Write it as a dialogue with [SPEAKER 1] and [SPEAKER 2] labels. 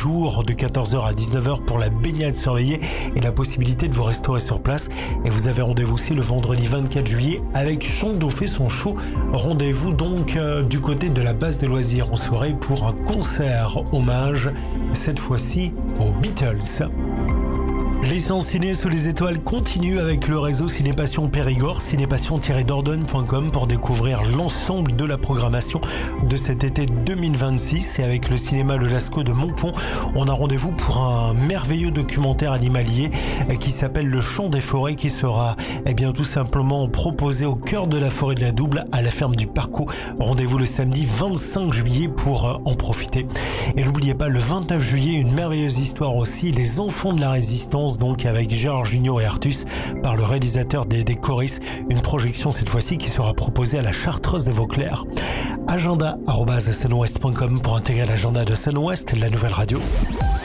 [SPEAKER 1] jours de 14h à 19h pour la baignade surveillée et la possibilité de vous restaurer sur place. Et vous avez rendez-vous aussi le vendredi 24 juillet avec Chant d'eau fait son show. Rendez-vous donc du côté de la base des loisirs en soirée pour un concert hommage, cette fois-ci aux Beatles. Les séances ciné sous les étoiles continuent avec le réseau Cinépassion Périgord, cinépassion-dordogne.com pour découvrir l'ensemble de la programmation de cet été 2026. Et avec le cinéma Le Lascaux de Montpont, on a rendez-vous pour un merveilleux documentaire animalier qui s'appelle Le Chant des Forêts, qui sera tout simplement proposé au cœur de la forêt de la Double à la ferme du Parcours. Rendez-vous le samedi 25 juillet pour en profiter. Et n'oubliez pas, le 29 juillet, une merveilleuse histoire aussi, Les Enfants de la Résistance, donc avec Gérard Jugnot et Artus par le réalisateur des Coris. Une projection cette fois-ci qui sera proposée à la Chartreuse de Vauclair. Agenda@sunwest.com pour intégrer l'agenda de Sunwest, la nouvelle radio.